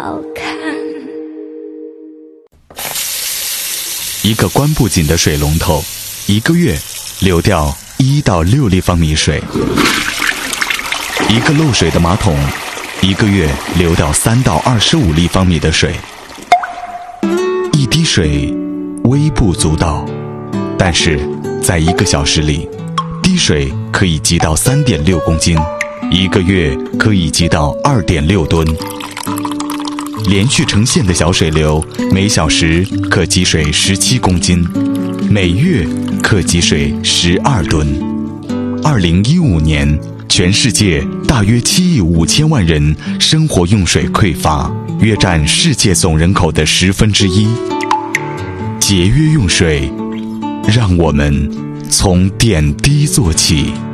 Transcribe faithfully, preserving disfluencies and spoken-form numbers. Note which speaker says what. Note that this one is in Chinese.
Speaker 1: 好看。
Speaker 2: 一个关不紧的水龙头，一个月流掉一到六立方米水；一个漏水的马桶，一个月流掉三到二十五立方米的水。一滴水微不足道，但是在一个小时里，滴水可以积到三点六公斤，一个月可以积到二点六吨。连续成线的小水流，每小时可积水十七公斤，每月可积水十二吨。二零一五年，全世界大约七亿五千万人生活用水匮乏，约占世界总人口的十分之一。节约用水，让我们从点滴做起。